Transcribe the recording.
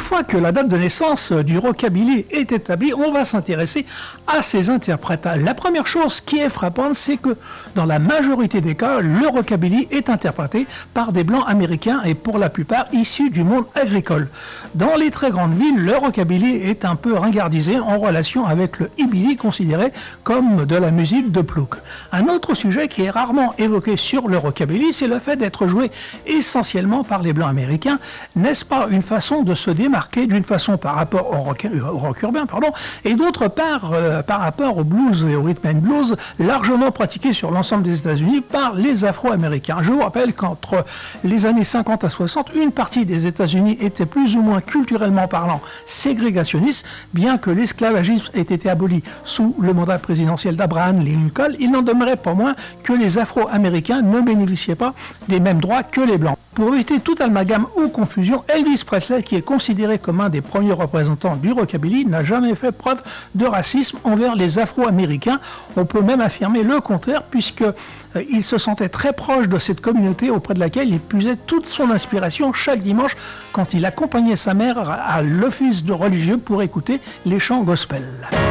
fois que la date de naissance du rockabilly est établie, on va s'intéresser à ses interprètes. La première chose qui est frappante, c'est que dans la majorité des cas, le rockabilly est interprété par des blancs américains et pour la plupart issus du monde agricole. Dans les très grandes villes, le rockabilly est un peu ringardisé en relation avec le hillbilly, considéré comme de la musique de plouc. Un autre sujet qui est rarement évoqué sur le rockabilly, c'est le fait d'être joué essentiellement par les blancs américains. N'est-ce pas une façon de se démarquer d'une façon par rapport au rock urbain, et d'autre part par rapport au blues et au rhythm and blues largement pratiqué sur l'ensemble des États-Unis par les Afro-Américains. Je vous rappelle qu'entre les années 50 à 60, une partie des États-Unis était plus ou moins culturellement parlant ségrégationniste, bien que l'esclavagisme ait été aboli sous le mandat présidentiel d'Abraham Lincoln, il n'en demeurait pas moins que les Afro-Américains ne bénéficiaient pas des mêmes droits que les Blancs. Pour éviter tout amalgame ou confusion, Elvis Presley, qui est considéré comme un des premiers représentants du rockabilly, n'a jamais fait preuve de racisme envers les Afro-Américains. On peut même affirmer le contraire, puisqu'il se sentait très proche de cette communauté auprès de laquelle il puisait toute son inspiration chaque dimanche quand il accompagnait sa mère à l'office de religieux pour écouter les chants gospel.